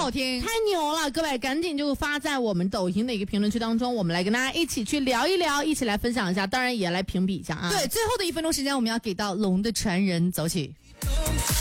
好听， 太牛了！各位赶紧就发在我们抖音的一个评论区当中，我们来跟大家一起去聊一聊，一起来分享一下，当然也来评比一下啊。 对，最后的1分钟时间，我们要给到龙的传人，走起。